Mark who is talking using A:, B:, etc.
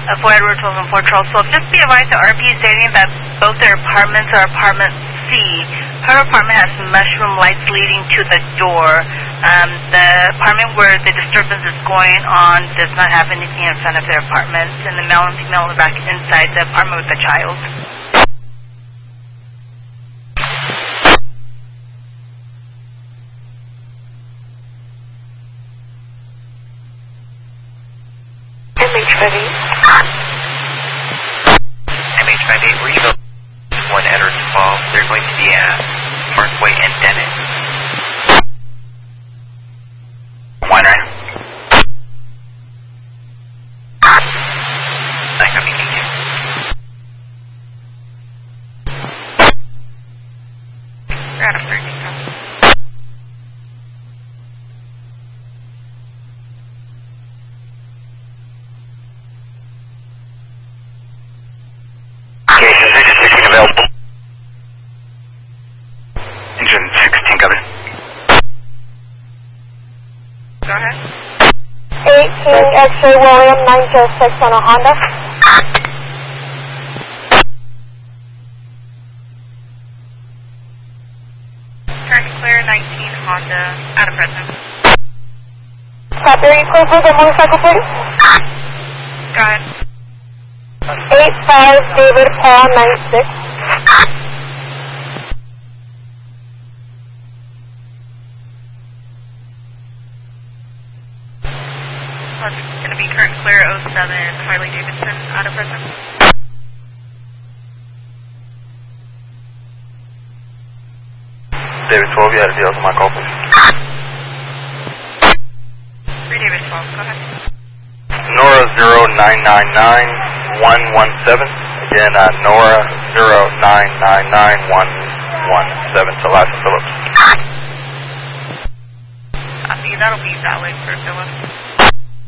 A: for Edward 12 and 4 Charles. So just be advised the RP stating that both their apartments are apartment C. Her apartment has mushroom lights leading to the door. The apartment where the disturbance is going on does not have anything in front of their apartments, and the male and female are back inside the apartment with the child.
B: MH58.
C: MH58, Refill 1 Edwards Falls. They're going to be at Parkway and Dennis. One right. Nice to meet you.
A: We're out of Ferguson.
C: Engine 16 available. Engine 16 coming.
A: Go ahead.
B: 18 X-ray William 906 on a Honda.
A: Current clear 19 Honda out of present.
B: Copy, close the motorcycle please.
A: Go ahead.
B: 85 David Paul 96.
A: It's going to be current clear 07 Harley Davidson out of present.
C: David 12, you had a deal for my call, please.
A: 3 David 12, go ahead.
C: Nora 0999117. Again, Nora 0999117 to Liza Phillips.
A: Copy, that'll be valid for Phillips.